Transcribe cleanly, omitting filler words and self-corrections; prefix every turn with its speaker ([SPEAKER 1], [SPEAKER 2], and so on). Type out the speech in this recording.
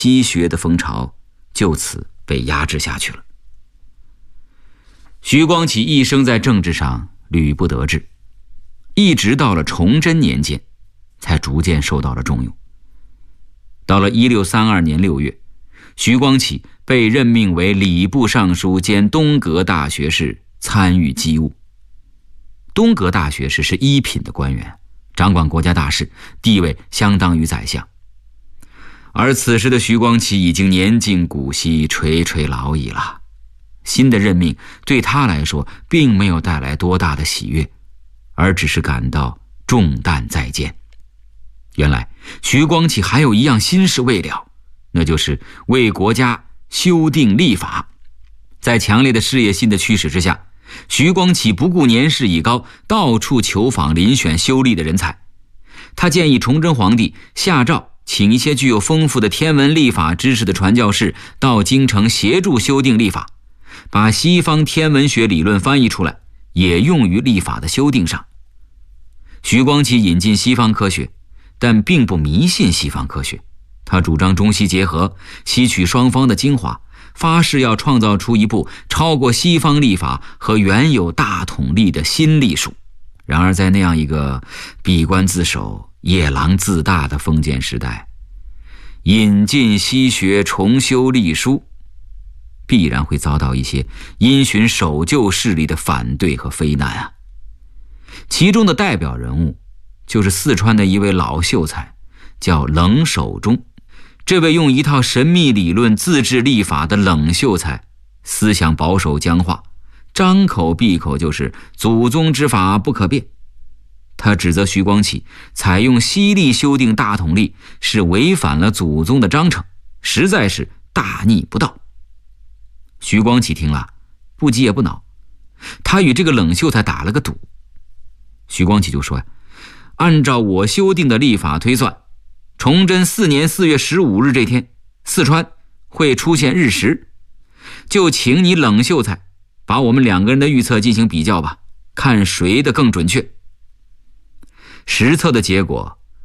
[SPEAKER 1] 西学的风潮就此被压制下去了。徐光启一生在政治上屡不得志，一直到了崇祯年间才逐渐受到了重用。到了1632年6月，徐光启被任命为礼部尚书兼东阁大学士，参与机务。东阁大学士是一品的官员，掌管国家大事，地位相当于宰相。而此时的徐光启已经年近古稀，垂垂老矣了。新的任命对他来说并没有带来多大的喜悦，而只是感到重担在肩。原来徐光启还有一样心事未了，那就是为国家修订历法。在强烈的事业心的驱使之下，徐光启不顾年事已高，到处求访遴选修历的人才。他建议崇祯皇帝下诏请一些具有丰富的天文历法知识的传教士到京城协助修订历法，把西方天文学理论翻译出来，也用于历法的修订上。徐光启引进西方科学，但并不迷信西方科学，他主张中西结合，吸取双方的精华，发誓要创造出一部超过西方历法和原有大统历的新历书。然而在那样一个闭关自守、夜郎自大的封建时代，引进西学重修历书必然会遭到一些因循守旧势力的反对和非难啊。其中的代表人物就是四川的一位老秀才，叫冷守忠。这位用一套神秘理论自制历法的冷秀才，思想保守僵化，张口闭口就是祖宗之法不可变。他指责徐光启采用西历修订大统历是违反了祖宗的章程，实在是大逆不道。徐光启听了不急也不恼，他与这个冷秀才打了个赌。徐光启就说，按照我修订的历法推算，崇祯4年4月15日这天，四川会出现日食，就请你冷秀才把我们两个人的预测进行比较吧，看谁的更准确。实测的结果